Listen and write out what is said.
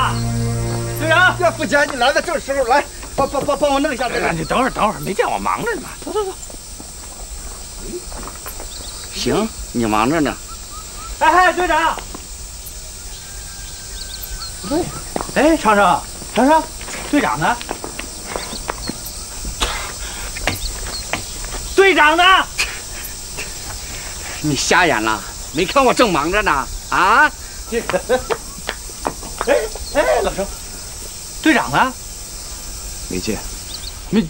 队长， 岳福杰，你来的正时候，来，帮我弄一下这个。 你等会儿，没见我忙着呢吗？走。 行，你忙着呢。 哎，队长。对，哎，长生，队长呢？队长呢？ 你瞎眼了？没看我正忙着呢？啊？ 哎，老生，队长呢？ 没见。